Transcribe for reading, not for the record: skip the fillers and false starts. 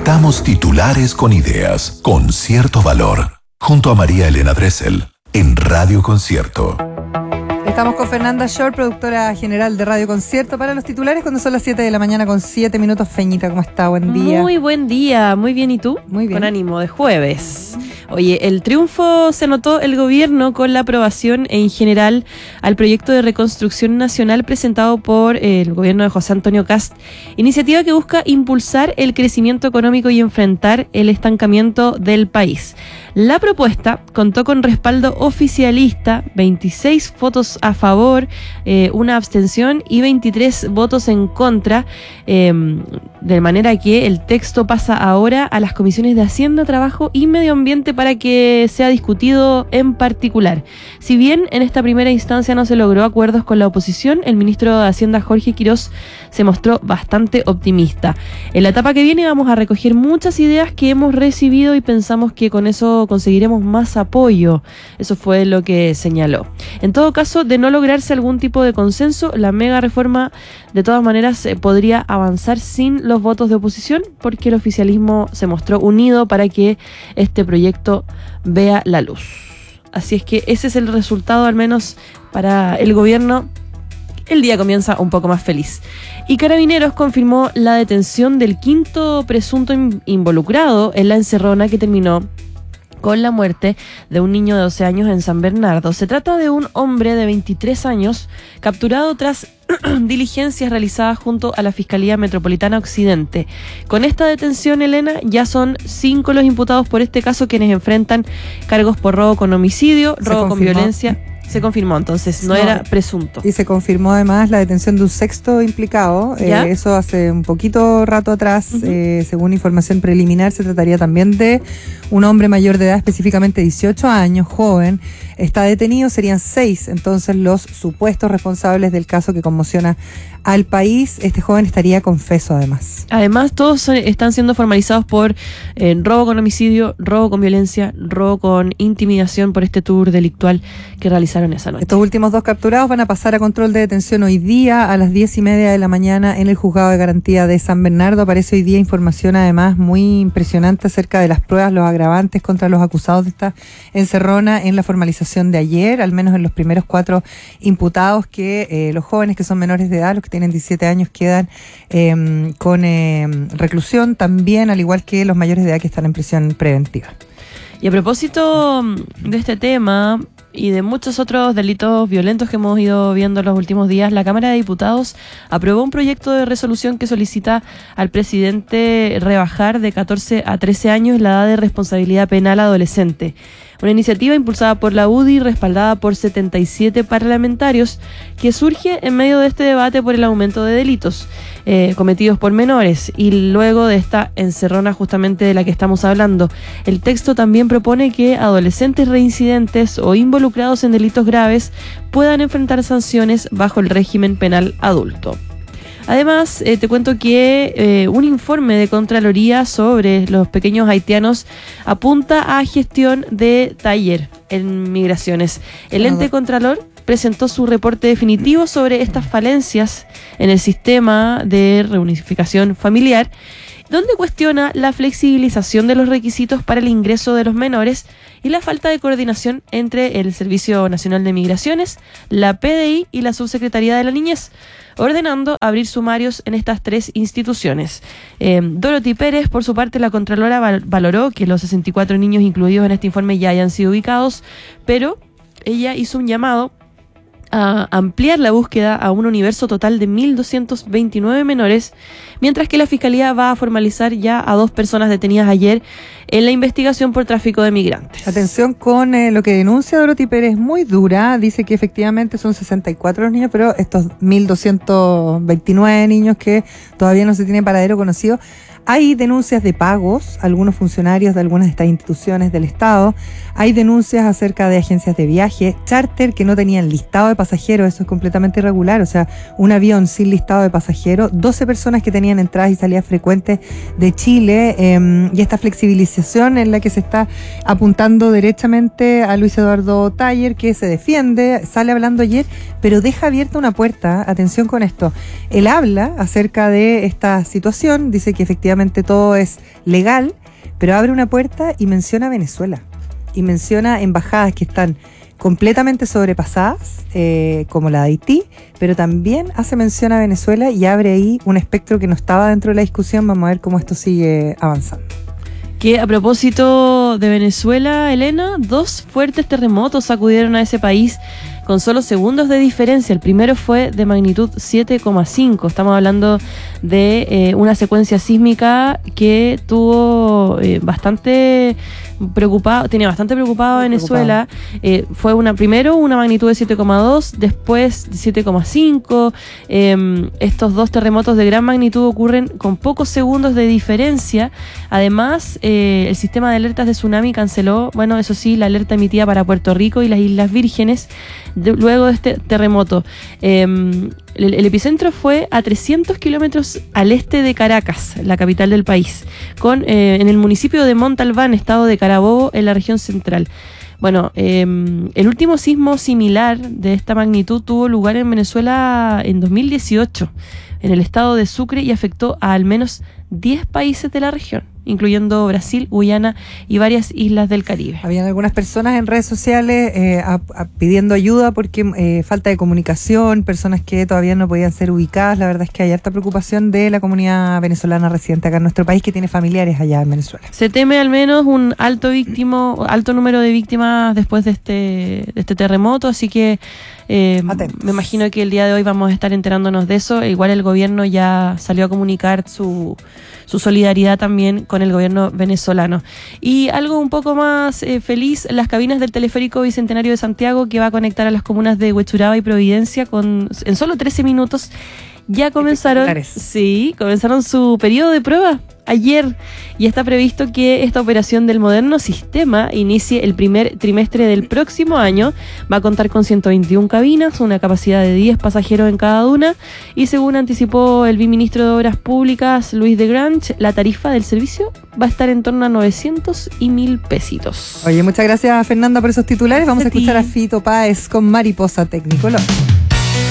Conectamos titulares con ideas, con cierto valor. Junto a María Elena Dressel, en Radio Concierto. Estamos con Fernanda Shore, productora general de Radio Concierto, para los titulares cuando son las 7 de la mañana con 7 minutos. Feñita, ¿cómo está? Buen día. Muy buen día, muy bien. ¿Y tú? Muy bien. Con ánimo de jueves. Oye, el triunfo se notó el gobierno con la aprobación en general al proyecto de reconstrucción nacional presentado por el gobierno de José Antonio Kast, iniciativa que busca impulsar el crecimiento económico y enfrentar el estancamiento del país. La propuesta contó con respaldo oficialista, 26 votos a favor, una abstención y 23 votos en contra, de manera que el texto pasa ahora a las comisiones de Hacienda, Trabajo y Medio Ambiente para que sea discutido en particular. Si bien en esta primera instancia no se logró acuerdos con la oposición, el ministro de Hacienda, Jorge Quirós, se mostró bastante optimista. En la etapa que viene vamos a recoger muchas ideas que hemos recibido y pensamos que con eso conseguiremos más apoyo. Eso fue lo que señaló. En todo caso, de no lograrse algún tipo de consenso, la mega reforma de todas maneras podría avanzar sin los votos de oposición, porque el oficialismo se mostró unido para que este proyecto vea la luz. Así es que ese es el resultado, al menos para el gobierno. El día comienza un poco más feliz. Y Carabineros confirmó la detención del quinto presunto involucrado en la encerrona que terminó con la muerte de un niño de 12 años en San Bernardo. Se trata de un hombre de 23 años capturado tras diligencias realizadas junto a la Fiscalía Metropolitana Occidente. Con esta detención, Elena, ya son 5 los imputados por este caso, quienes enfrentan cargos por robo con homicidio, robo con violencia. Se confirmó, entonces no era presunto. Y se confirmó además la detención de un sexto implicado. Eso hace un poquito rato atrás. Según información preliminar, se trataría también de un hombre mayor de edad, específicamente 18 años, joven. Está detenido, serían 6 entonces los supuestos responsables del caso que conmociona al país. Este joven estaría confeso además. Además, todos están siendo formalizados por robo con homicidio, robo con violencia, robo con intimidación por este tour delictual que realizaron esa noche. Estos últimos 2 capturados van a pasar a control de detención hoy día a las 10:30 de la mañana en el Juzgado de Garantía de San Bernardo. Aparece hoy día información además muy impresionante acerca de las pruebas, los agravantes contra los acusados de esta encerrona en la formalización de ayer, al menos en los primeros 4 imputados, que los jóvenes que son menores de edad, los que tienen 17 años, quedan con reclusión también, al igual que los mayores de edad que están en prisión preventiva. Y a propósito de este tema y de muchos otros delitos violentos que hemos ido viendo en los últimos días, la Cámara de Diputados aprobó un proyecto de resolución que solicita al presidente rebajar de 14 a 13 años la edad de responsabilidad penal adolescente. Una iniciativa impulsada por la UDI, respaldada por 77 parlamentarios, que surge en medio de este debate por el aumento de delitos cometidos por menores y luego de esta encerrona justamente de la que estamos hablando. El texto también propone que adolescentes reincidentes o involucrados en delitos graves puedan enfrentar sanciones bajo el régimen penal adulto. Además, te cuento que un informe de Contraloría sobre los pequeños haitianos apunta a gestión de taller en migraciones. El ente Contralor presentó su reporte definitivo sobre estas falencias en el sistema de reunificación familiar, donde cuestiona la flexibilización de los requisitos para el ingreso de los menores y la falta de coordinación entre el Servicio Nacional de Migraciones, la PDI y la Subsecretaría de la Niñez, ordenando abrir sumarios en estas 3 instituciones. Dorothy Pérez, por su parte, la Contralora valoró que los 64 niños incluidos en este informe ya hayan sido ubicados, pero ella hizo un llamado a ampliar la búsqueda a un universo total de 1.229 menores, mientras que la Fiscalía va a formalizar ya a 2 personas detenidas ayer en la investigación por tráfico de migrantes. Atención con lo que denuncia Dorothy Pérez, muy dura. Dice que efectivamente son 64 los niños, pero estos 1.229 niños que todavía no se tiene paradero conocido. Hay denuncias de pagos, algunos funcionarios de algunas de estas instituciones del Estado. Hay denuncias acerca de agencias de viaje, charter que no tenían listado de pasajeros. Eso es completamente irregular. O sea, un avión sin listado de pasajeros, 12 personas que tenían entradas y salidas frecuentes de Chile, y esta flexibilización apreciación en la que se está apuntando derechamente a Luis Eduardo Taller, que se defiende, sale hablando ayer, pero deja abierta una puerta. Atención con esto. Él habla acerca de esta situación, dice que efectivamente todo es legal, pero abre una puerta y menciona Venezuela. Y menciona embajadas que están completamente sobrepasadas, como la de Haití, pero también hace mención a Venezuela y abre ahí un espectro que no estaba dentro de la discusión. Vamos a ver cómo esto sigue avanzando. Que a propósito de Venezuela, Elena, 2 fuertes terremotos sacudieron a ese país con solo segundos de diferencia. El primero fue de magnitud 7,5. Estamos hablando de una secuencia sísmica que tuvo tenía bastante preocupado a Venezuela. Fue primero una magnitud de 7,2, después 7,5. Estos 2 terremotos de gran magnitud ocurren con pocos segundos de diferencia. Además, el sistema de alertas de tsunami canceló, bueno, eso sí, la alerta emitida para Puerto Rico y las Islas Vírgenes luego de este terremoto. El epicentro fue a 300 kilómetros al este de Caracas, la capital del país, en el municipio de Montalbán, estado de Carabobo, en la región central. Bueno, el último sismo similar de esta magnitud tuvo lugar en Venezuela en 2018, en el estado de Sucre, y afectó a al menos 10 países de la región, incluyendo Brasil, Guyana y varias islas del Caribe. Habían algunas personas en redes sociales pidiendo ayuda porque falta de comunicación, personas que todavía no podían ser ubicadas. La verdad es que hay harta preocupación de la comunidad venezolana residente acá en nuestro país, que tiene familiares allá en Venezuela. Se teme al menos un alto número de víctimas después de este terremoto, así que me imagino que el día de hoy vamos a estar enterándonos de eso. Igual el gobierno ya salió a comunicar su solidaridad también con el gobierno venezolano. Y algo un poco más feliz, las cabinas del teleférico Bicentenario de Santiago, que va a conectar a las comunas de Huechuraba y Providencia en solo 13 minutos, ya comenzaron su periodo de prueba ayer, y está previsto que esta operación del moderno sistema inicie el primer trimestre del próximo año. Va a contar con 121 cabinas, una capacidad de 10 pasajeros en cada una, y según anticipó el viceministro de Obras Públicas, Luis de Grange, la tarifa del servicio va a estar en torno a 900 y 1.000 pesitos. Oye, muchas gracias, Fernanda, por esos titulares. Vamos a escuchar a Fito Páez con Mariposa Tecnicolor.